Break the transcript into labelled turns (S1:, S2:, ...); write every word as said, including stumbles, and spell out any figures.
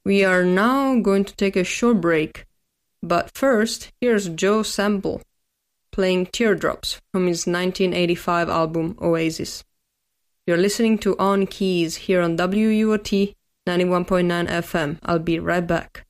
S1: We are now going to take a short break, but first, here's Joe Sample playing Teardrops from his nineteen eighty-five album Oasis. You're listening to On Keys here on W U O T ninety-one point nine F M. I'll be right back.